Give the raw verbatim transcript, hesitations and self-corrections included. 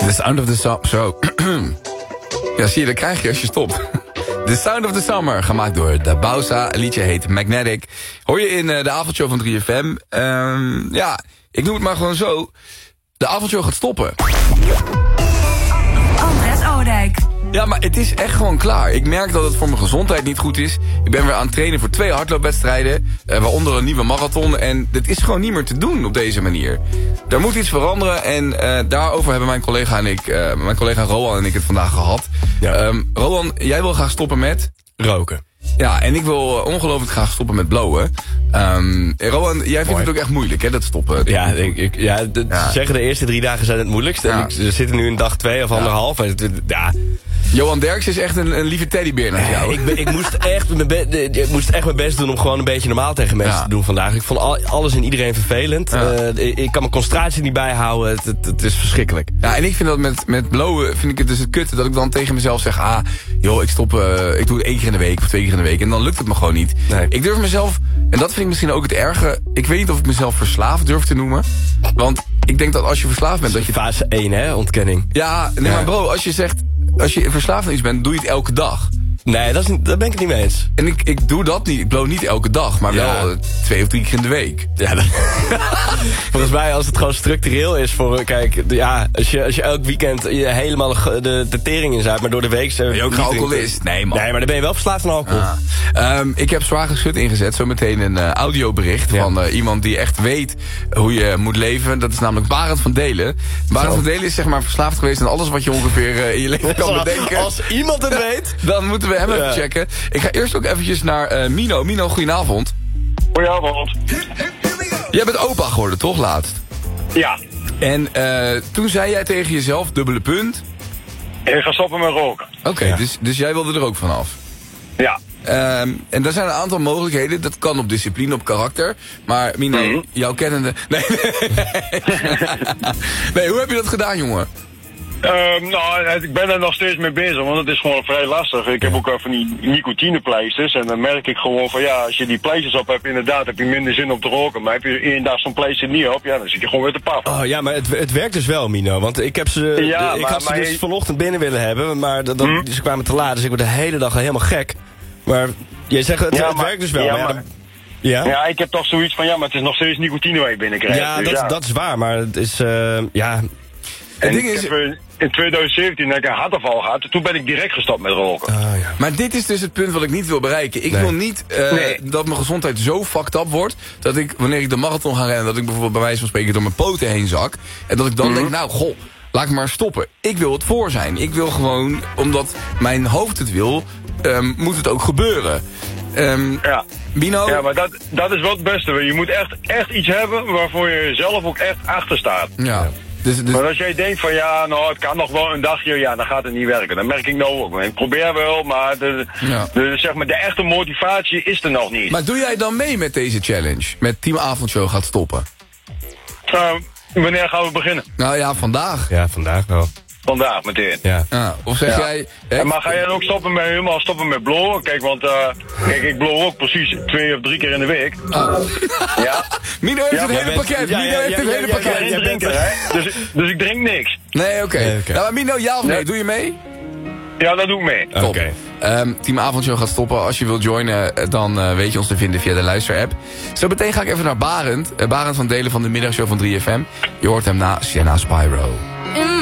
The Sound of the Summer. Zo. Ja, zie je, dat krijg je als je stopt. The Sound of the Summer, gemaakt door De Bausa. Het liedje heet Magnetic. Hoor je in uh, de avondshow van drie F M. Um, ja, ik noem het maar gewoon zo. De avondshow gaat stoppen. Andres Oudijk. Ja, maar het is echt gewoon klaar. Ik merk dat het voor mijn gezondheid niet goed is. Ik ben weer aan het trainen voor twee hardloopwedstrijden. Uh, waaronder een nieuwe marathon. En dit is gewoon niet meer te doen op deze manier. Er moet iets veranderen. En uh, daarover hebben mijn collega en ik, uh, mijn collega Rowan en ik het vandaag gehad. Ja. Um, Rowan, jij wil graag stoppen met? Roken. Ja, en ik wil ongelooflijk graag stoppen met blowen. Um, Rowan, jij vindt Mooi. Het ook echt moeilijk, hè, dat stoppen? Ja, ik, ik, ja, de, ja. zeggen de eerste drie dagen zijn het moeilijkst. Ja. En ik, we zitten nu in dag twee of anderhalf. En het, ja. Johan Derks is echt een, een lieve teddybeer naar jou. Ik, ik, moest echt mijn be- ik moest echt mijn best doen om gewoon een beetje normaal tegen mensen Ja. te doen vandaag. Ik vond al, alles en iedereen vervelend. Ja. Uh, ik, ik kan mijn concentratie niet bijhouden. Het, het, het is verschrikkelijk. Ja, en ik vind dat met, met blowen, vind ik het dus het kutte dat ik dan tegen mezelf zeg, ah, joh, ik stop, uh, ik doe het één keer in de week of twee keer in de week. En dan lukt het me gewoon niet. Nee. Ik durf mezelf, en dat vind ik misschien ook het erge, ik weet niet of ik mezelf verslaafd durf te noemen. Want ik denk dat als je verslaafd bent, dat je... Fase één, hè, ontkenning. Ja, nee, Ja. maar bro, als je zegt, als je verslaafd aan iets bent, doe je het elke dag. Nee, dat is, niet- daar ben ik het niet mee eens. En ik, ik doe dat niet, ik blow niet elke dag, maar Ja. wel uh, twee of drie keer in de week. Ja, dat- volgens mij als het gewoon structureel is voor... Kijk, de- ja, als je, als je elk weekend je helemaal de, de, de tering in zuipt, maar door de week... Ben je ook geen alcoholist? Nee, man. Nee, maar dan ben je wel verslaafd aan alcohol. Ah. Um, ik heb zwaar geschut ingezet. Zometeen een uh, audiobericht Ja. van uh, iemand die echt weet hoe je moet leven. Dat is namelijk Barend van Delen. Barend Zo. van Delen is zeg maar verslaafd geweest aan alles wat je ongeveer uh, in je leven kan Als- bedenken. Als iemand het weet... Dan moeten we hem even Ja. checken. Ik ga eerst ook eventjes naar uh, Mino. Mino, goedenavond. Goedenavond. Jij bent opa geworden, toch, laatst? Ja, En uh, toen zei jij tegen jezelf, dubbele punt. ik ga stoppen met roken. Oké, okay, Ja. dus, dus jij wilde er ook vanaf. Ja. Um, en daar zijn een aantal mogelijkheden. Dat kan op discipline, op karakter. Maar Mino, Mhm. jouw kennende... Nee, nee, hoe heb je dat gedaan, jongen? Um, nou, ik ben er nog steeds mee bezig, want het is gewoon vrij lastig. Ik heb ook uh, van die nicotinepleisters en dan merk ik gewoon van ja, als je die pleisters op hebt, inderdaad heb je minder zin om te roken. Maar heb je één dag zo'n pleister niet op, ja, dan zit je gewoon weer te paffen. Oh ja, maar het, het werkt dus wel, Mino. Want ik heb ze, Ja, ik maar- had ze maar dus je- vanochtend binnen willen hebben, maar dat, dat, Hm? ze kwamen te laat, dus ik word de hele dag al helemaal gek. Maar jij zegt, het, Ja, het maar- werkt dus wel. ja, maar ja, maar- dan- ja? Ja, ik heb toch zoiets van ja, maar het is nog steeds nicotine waar je binnenkrijgt. Ja, dus dat, ja. dat is waar, maar het is, uh, ja... En ding ik is- heb, uh, in twintig zeventien heb ik een hartaanval gehad, toen ben ik direct gestopt met roken. Oh, ja. Maar dit is dus het punt wat ik niet wil bereiken. Ik Nee. wil niet uh, Nee. dat mijn gezondheid zo fucked up wordt... dat ik, wanneer ik de marathon ga rennen... dat ik bijvoorbeeld bij wijze van spreken door mijn poten heen zak... en dat ik dan denk, nou, goh, laat ik maar stoppen. Ik wil het voor zijn. Ik wil gewoon, omdat mijn hoofd het wil... Um, moet het ook gebeuren. Um, Ja. Bino? Ja, maar dat, dat is wel het beste. Je moet echt, echt iets hebben waarvoor je zelf ook echt achter staat. Ja. Dus, dus, Maar als jij denkt van ja, nou het kan nog wel een dagje, ja, dan gaat het niet werken. Dat merk ik nou ook. Ik probeer wel, maar de, Ja. de, zeg maar, de echte motivatie is er nog niet. maar doe jij dan mee met deze challenge? Met Team Avondshow gaat stoppen? Uh, wanneer gaan we beginnen? Nou ja, vandaag. Ja, vandaag wel. Vandaag meteen. Ja. Ja, of zeg Ja. jij... hè, En maar ga jij dan ook stoppen met helemaal stoppen met blowen? Kijk, want uh, kijk, ik blow ook precies twee of drie keer in de week. Oh. Ja. Mino heeft Ja, het maar hele bent- pakket. ja, Mino ja, heeft ja, het ja, hele ja, pakket. ja, Geen jij bent drinker, er- hè? Dus, dus ik drink niks. Nee, oké. Nee, oké. Nou, maar Mino, ja of nee? Nee. Doe je mee? Ja, dat doe ik mee. Top. Oké. Ehm, Team Avondshow gaat stoppen. Als je wilt joinen, eh, dan uh, weet je ons te vinden via de luisterapp. Zo meteen ga ik even naar Barend. Uh, Barend van Delen van de middagshow van drie F M. Je hoort hem na Sienna Spyro.